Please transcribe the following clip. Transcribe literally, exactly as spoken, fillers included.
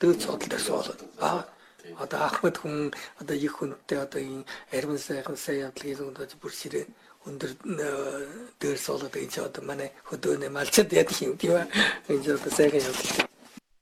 дээд судалдаг суул. Аа одоо ахмад хүн одоо их хүнтэй одоо энэ арвин сайхан сайн явдлыг одоо бүр ширээ өндөр дээр суулаад энэ ч одоо манай хөдөөний малчад яд юм тийм ба энэ одоо сайхан явдал.